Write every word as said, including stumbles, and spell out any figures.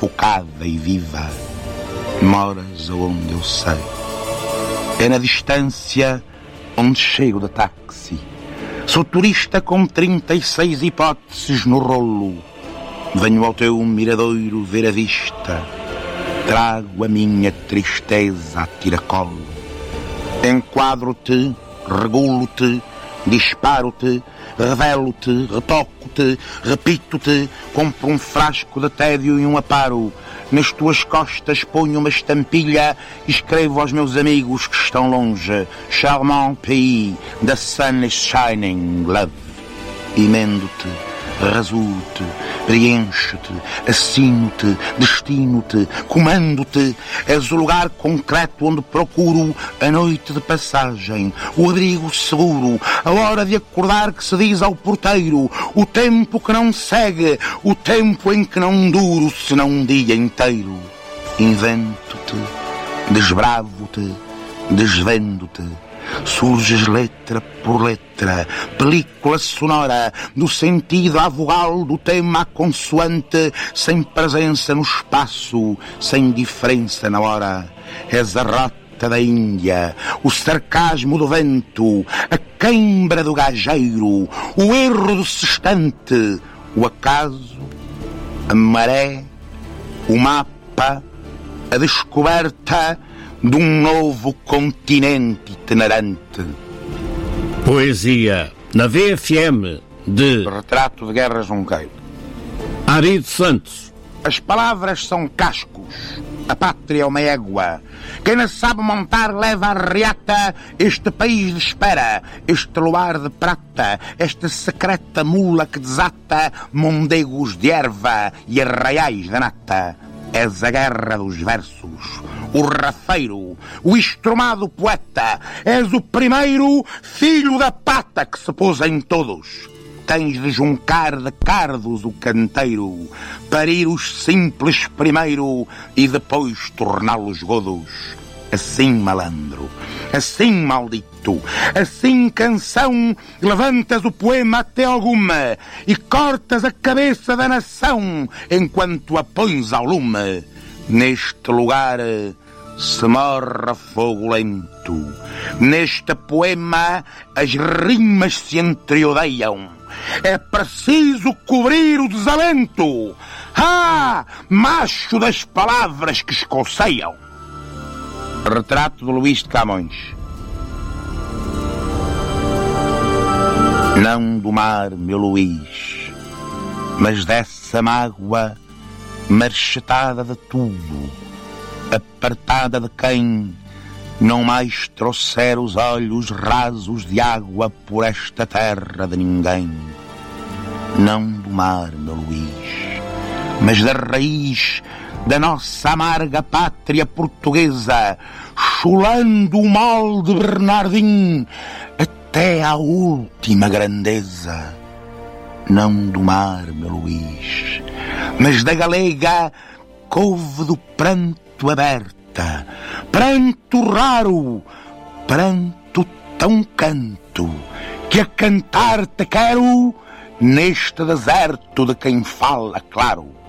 focada e viva, moras aonde eu sei. É na distância onde chego de táxi. Sou turista com trinta e seis hipóteses no rolo. Venho ao teu miradouro ver a vista. Trago a minha tristeza a tiracolo. Enquadro-te, regulo-te, disparo-te, revelo-te, retoco-te, repito-te, compro um frasco de tédio e um aparo. Nas tuas costas ponho uma estampilha e escrevo aos meus amigos que estão longe: Charmant pays, the sun is shining, love. Emendo-te, rasulo-te, preencho-te, assino-te, destino-te, comando-te. És o lugar concreto onde procuro a noite de passagem, o abrigo seguro, a hora de acordar que se diz ao porteiro, o tempo que não segue, o tempo em que não duro senão um dia inteiro. Invento-te, desbravo-te, desvendo-te. Surges letra por letra, película sonora, do sentido à vogal, do tema à consoante, sem presença no espaço, sem diferença na hora. És a rota da Índia, o sarcasmo do vento, a queimbra do gageiro, o erro do sextante, o acaso, a maré, o mapa, a descoberta de um novo continente itinerante. Poesia na V F M de Retrato de Guerra Junqueiro. Ari de Santos. As palavras são cascos, a pátria é uma égua. Quem não sabe montar leva a reata. Este país de espera, este luar de prata, esta secreta mula que desata mondegos de erva e arraiais de nata. És a guerra dos versos, o rafeiro, o estrumado poeta. És o primeiro filho da pata que se pôs em todos. Tens de juncar de cardos o canteiro, parir os simples primeiro e depois torná-los godos. Assim, malandro, assim, maldito, assim, canção, levantas o poema até alguma e cortas a cabeça da nação enquanto a pões ao lume. Neste lugar se morre a fogo lento. Neste poema as rimas se entreodeiam. É preciso cobrir o desalento. Ah, macho das palavras que escolceiam. Retrato de Luís de Camões. Não do mar, meu Luís, mas dessa mágoa marchetada de tudo, apartada de quem não mais trouxer os olhos rasos de água por esta terra de ninguém. Não do mar, meu Luís, mas da raiz da nossa amarga pátria portuguesa, chulando o mal de Bernardim até à última grandeza. Não do mar, meu Luís, mas da galega couve do pranto aberta, pranto raro, pranto tão canto, que a cantar te quero neste deserto de quem fala claro.